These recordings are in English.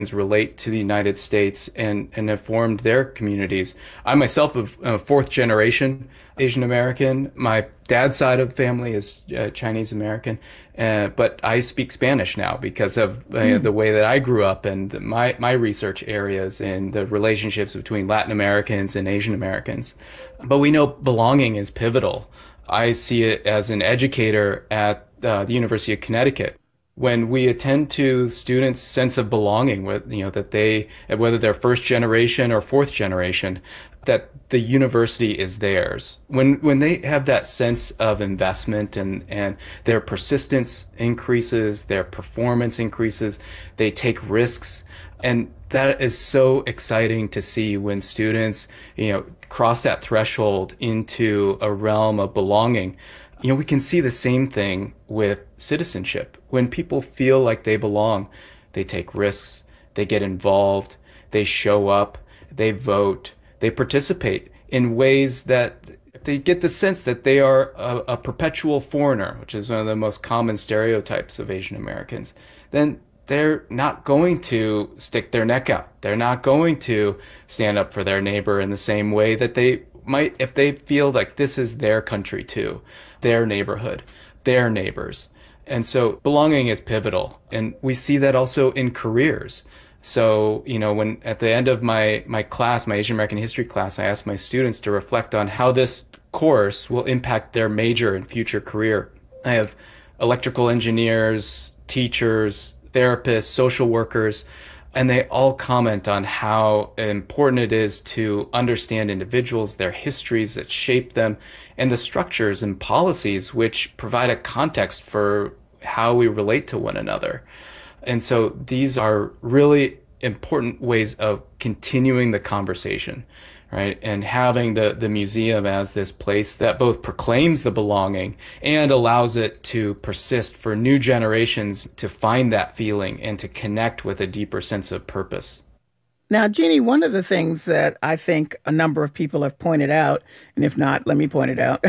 relate to the United States and have formed their communities. I myself am a fourth generation Asian American. My dad's side of the family is Chinese American, but I speak Spanish now because of the way that I grew up and my research areas and the relationships between Latin Americans and Asian Americans. But we know belonging is pivotal. I see it as an educator at the University of Connecticut. When we attend to students' sense of belonging, that they, whether they're first generation or fourth generation, that the university is theirs. When they have that sense of investment and their persistence increases, their performance increases, they take risks. And that is so exciting to see when students, cross that threshold into a realm of belonging. We can see the same thing with citizenship. When people feel like they belong, they take risks, they get involved, they show up, they vote, they participate in ways that they get the sense that they are a perpetual foreigner, which is one of the most common stereotypes of Asian Americans. Then they're not going to stick their neck out. They're not going to stand up for their neighbor in the same way that they might if they feel like this is their country too, their neighborhood, their neighbors. And so belonging is pivotal. And we see that also in careers. So, when at the end of my class, my Asian American history class, I asked my students to reflect on how this course will impact their major and future career. I have electrical engineers, teachers, therapists, social workers, and they all comment on how important it is to understand individuals, their histories that shape them, and the structures and policies which provide a context for how we relate to one another. And so these are really important ways of continuing the conversation, right? And having the museum as this place that both proclaims the belonging and allows it to persist for new generations to find that feeling and to connect with a deeper sense of purpose. Now, Jeannie, one of the things that I think a number of people have pointed out, and if not, let me point it out,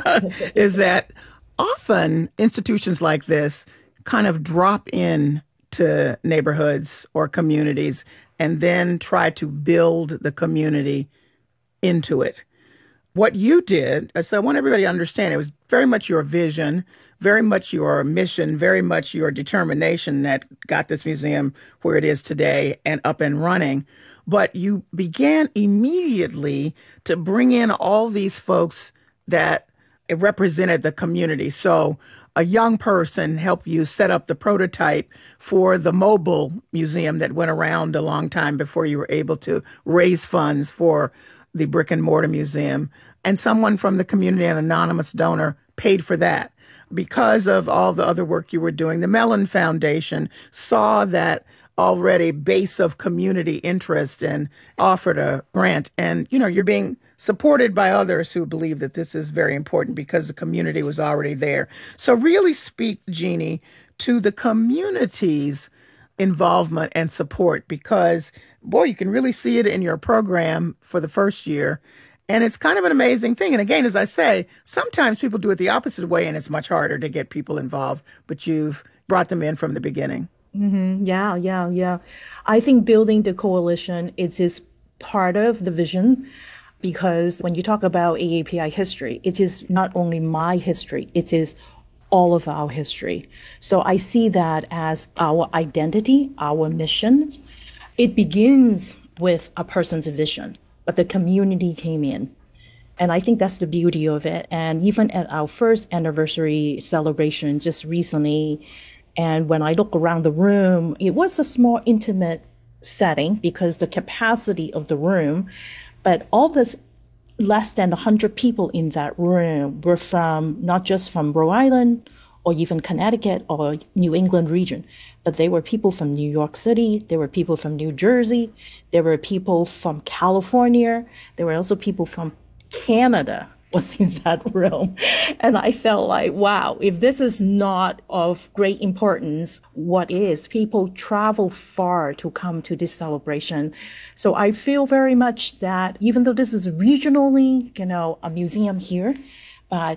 is that often institutions like this kind of drop in to neighborhoods or communities and then try to build the community into it. What you did, so I want everybody to understand, it was very much your vision, very much your mission, very much your determination that got this museum where it is today and up and running. But you began immediately to bring in all these folks that represented the community. So a young person helped you set up the prototype for the mobile museum that went around a long time before you were able to raise funds for the brick and mortar museum. And someone from the community, an anonymous donor, paid for that. Because of all the other work you were doing, the Mellon Foundation saw that already base of community interest and offered a grant. And, you're being supported by others who believe that this is very important because the community was already there. So really speak, Jeannie, to the community's involvement and support, because, boy, you can really see it in your program for the first year. And it's kind of an amazing thing. And again, as I say, sometimes people do it the opposite way and it's much harder to get people involved, but you've brought them in from the beginning. Mm-hmm. Yeah. I think building the coalition, it is part of the vision, because when you talk about AAPI history, it is not only my history, it is all of our history. So I see that as our identity, our missions. It begins with a person's vision, but the community came in. And I think that's the beauty of it. And even at our first anniversary celebration just recently, and when I look around the room, it was a small, intimate setting because the capacity of the room, but all this less than 100 people in that room were from, not just from Rhode Island or even Connecticut or New England region, but they were people from New York City, there were people from New Jersey, there were people from California, there were also people from Canada was in that room. And I felt like, wow, if this is not of great importance, what is? People travel far to come to this celebration. So I feel very much that even though this is regionally, a museum here, but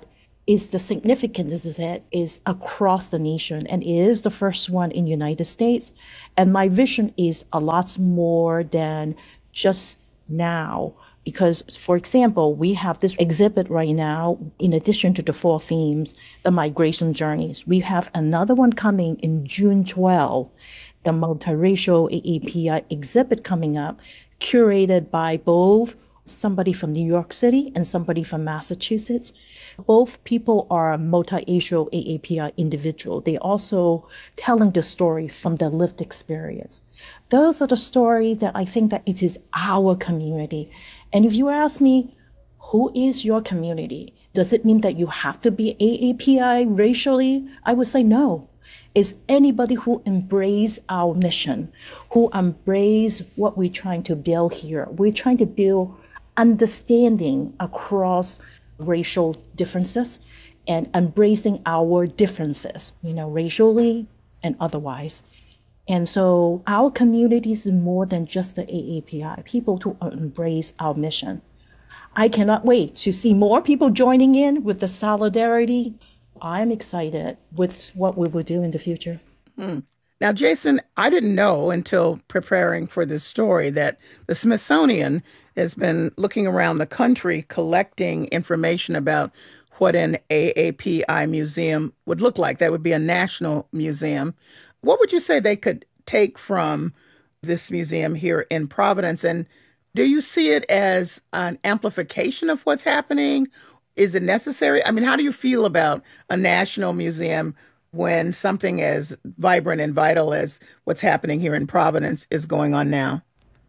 is the significance of it is across the nation, and it is the first one in United States. And my vision is a lot more than just now. Because, for example, we have this exhibit right now, in addition to the 4 themes, the migration journeys. We have another one coming in June 12, the multiracial AAPI exhibit coming up, curated by both somebody from New York City and somebody from Massachusetts. Both people are multiracial AAPI individual. They also telling the story from their lived experience. Those are the stories that I think that it is our community. And if you ask me, who is your community? Does it mean that you have to be AAPI racially? I would say no. It's anybody who embrace our mission, who embrace what we're trying to build here. We're trying to build understanding across racial differences and embracing our differences, racially and otherwise. And so our community is more than just the AAPI, people to embrace our mission. I cannot wait to see more people joining in with the solidarity. I'm excited with what we will do in the future. Now, Jason, I didn't know until preparing for this story that the Smithsonian has been looking around the country collecting information about what an AAPI museum would look like. That would be a national museum. What would you say they could take from this museum here in Providence? And do you see it as an amplification of what's happening? Is it necessary? I mean, how do you feel about a national museum when something as vibrant and vital as what's happening here in Providence is going on now?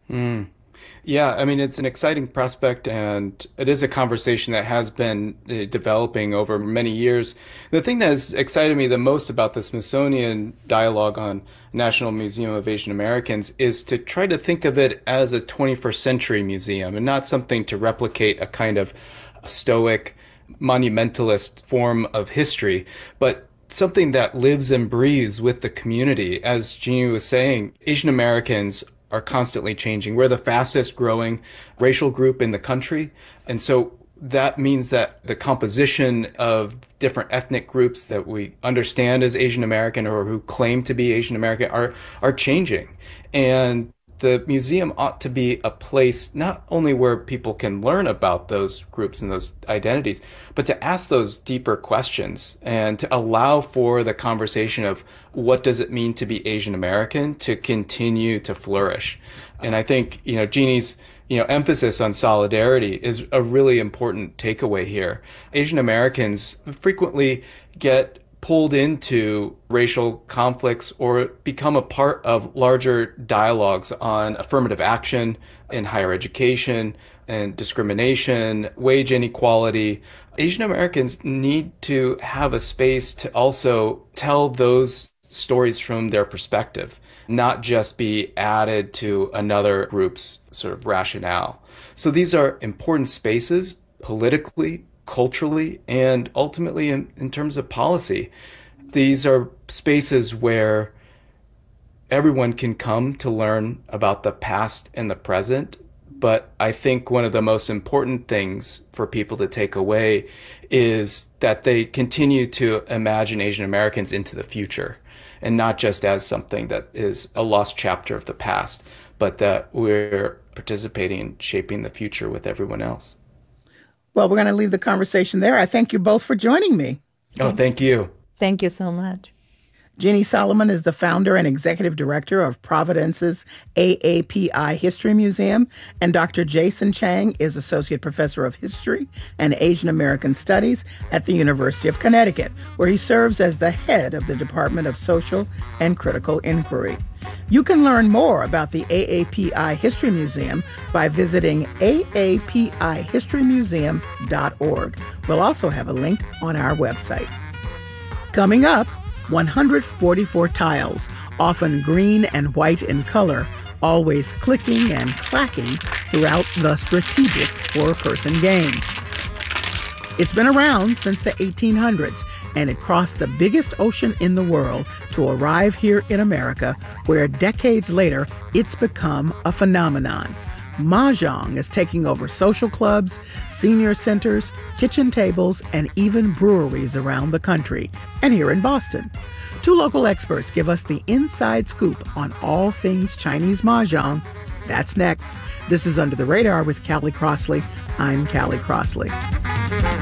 Yeah, I mean, it's an exciting prospect, and it is a conversation that has been developing over many years. The thing that has excited me the most about the Smithsonian dialogue on National Museum of Asian Americans is to try to think of it as a 21st century museum and not something to replicate a kind of stoic, monumentalist form of history, but something that lives and breathes with the community. As Jeannie was saying, Asian Americans are constantly changing. We're the fastest growing racial group in the country. And so that means that the composition of different ethnic groups that we understand as Asian American or who claim to be Asian American are changing. And the museum ought to be a place not only where people can learn about those groups and those identities, but to ask those deeper questions and to allow for the conversation of what does it mean to be Asian American to continue to flourish. And I think, Jeannie's, emphasis on solidarity is a really important takeaway here. Asian Americans frequently get pulled into racial conflicts or become a part of larger dialogues on affirmative action in higher education and discrimination, wage inequality. Asian Americans need to have a space to also tell those stories from their perspective, not just be added to another group's sort of rationale. So these are important spaces politically, culturally, and ultimately in terms of policy. These are spaces where everyone can come to learn about the past and the present. But I think one of the most important things for people to take away is that they continue to imagine Asian Americans into the future, and not just as something that is a lost chapter of the past, but that we're participating in shaping the future with everyone else. Well, we're going to leave the conversation there. I thank you both for joining me. Oh, thank you. Thank you so much. Jeannie Solomon is the founder and executive director of Providence's AAPI History Museum, and Dr. Jason Chang is associate professor of history and Asian American Studies at the University of Connecticut, where he serves as the head of the Department of Social and Critical Inquiry. You can learn more about the AAPI History Museum by visiting aapihistorymuseum.org. We'll also have a link on our website. Coming up, 144 tiles, often green and white in color, always clicking and clacking throughout the strategic four-person game. It's been around since the 1800s, and it crossed the biggest ocean in the world to arrive here in America, where decades later, it's become a phenomenon. Mahjong is taking over social clubs, senior centers, kitchen tables, and even breweries around the country, and here in Boston. Two local experts give us the inside scoop on all things Chinese Mahjong. That's next. This is Under the Radar with Callie Crossley. I'm Callie Crossley.